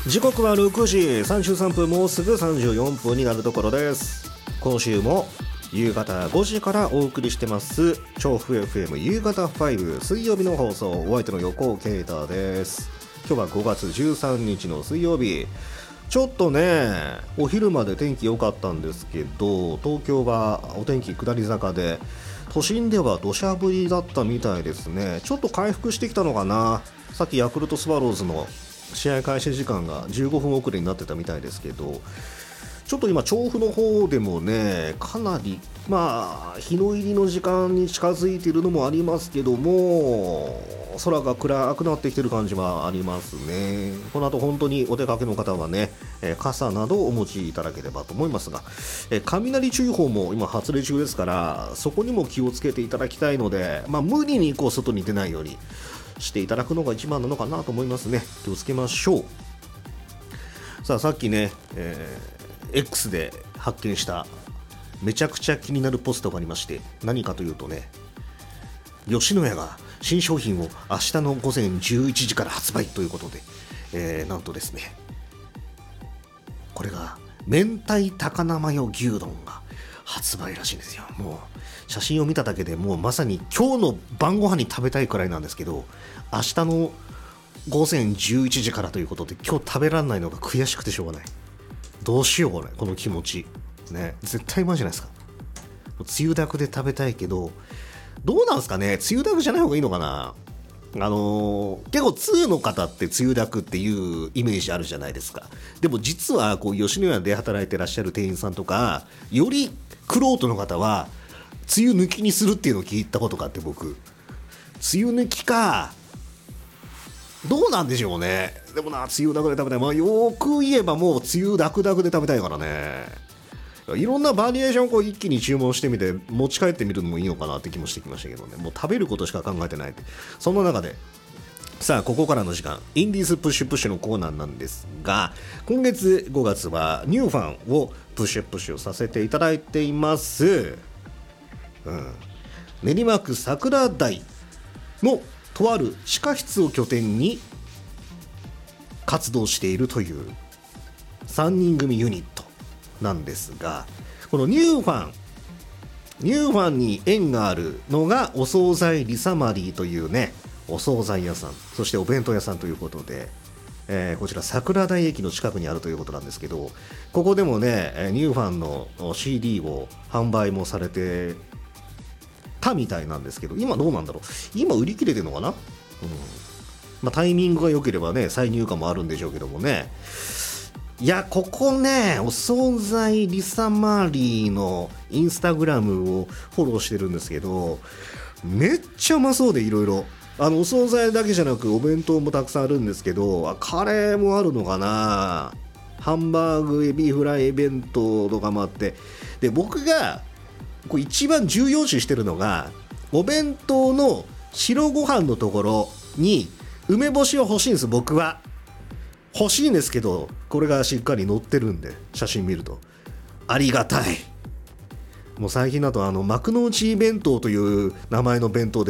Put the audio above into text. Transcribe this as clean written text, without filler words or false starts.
時刻は6時33分、もうすぐ34分になるところです。今週も夕方5時からお送りしてます調布 FM 夕方5水曜日の放送、お相手の横尾啓太です。今日は5月13日の水曜日。ちょっとね、お昼まで天気良かったんですけど、東京はお天気下り坂で、都心では土砂降りだったみたいですね。ちょっと回復してきたのかな。さっきヤクルトスワローズの試合開始時間が15分遅れになってたみたいですけど、ちょっと今調布の方でもね、かなり日の入りの時間に近づいているのもありますけども、空が暗くなってきてる感じはありますね。この後本当にお出かけの方はね、傘などお持ちいただければと思いますが、雷注意報も今発令中ですから、そこにも気をつけていただきたいので、無理に外に出ないようにしていただくのが一番なのかなと思いますね。気をつけましょう。さっきね、X で発見しためちゃくちゃ気になるポストがありまして、何かというとね、吉野家が新商品を明日の午前11時から発売ということで、なんとですね、これが明太高菜マヨ牛丼が発売らしいんですよ。もう写真を見ただけでもうまさに今日の晩ご飯に食べたいくらいなんですけど、明日の午前11時からということで、今日食べられないのが悔しくてしょうがない。どうしようこの気持ちね。絶対うまいじゃないですか。つゆだくで食べたいけど、どうなんですかね。つゆだくじゃない方がいいのかな。結構通の方ってつゆだくっていうイメージあるじゃないですか。でも実はこう吉野家で働いてらっしゃる店員さんとか、より玄人の方はつゆ抜きにするっていうのを聞いたことがあって、僕つゆ抜きかどうなんでしょうね。でもな、つゆだくで食べたい。よく言えばもうつゆだくだくで食べたいからね。いろんなバリエーションを一気に注文してみて持ち帰ってみるのもいいのかなって気もしてきましたけどね。もう食べることしか考えてない。そんな中でここからの時間、インディーズプッシュプッシュのコーナーなんですが、今月5月はニューファンをプッシュをさせていただいています。練馬区桜台のとある地下室を拠点に活動しているという3人組ユニットなんですが、このニューファンに縁があるのがお惣菜リサマリーというね、お惣菜屋さん、そしてお弁当屋さんということで、こちら桜台駅の近くにあるということなんですけど、ここでもね、ニューファンの CD を販売もされてたみたいなんですけど、今どうなんだろう。今売り切れてるのかな。タイミングが良ければね、再入荷もあるんでしょうけどもね。いや、ここね、お惣菜リサマリーのインスタグラムをフォローしてるんですけど、めっちゃうまそうで、いろいろお惣菜だけじゃなくお弁当もたくさんあるんですけど、カレーもあるのかな、ハンバーグエビフライ弁当とかもあって、で僕がこれ一番重要視してるのが、お弁当の白ご飯のところに梅干しを欲しいんです。僕は欲しいんですけど、これがしっかり載ってるんで、写真見るとありがたい。もう最近だと幕の内弁当という名前の弁当で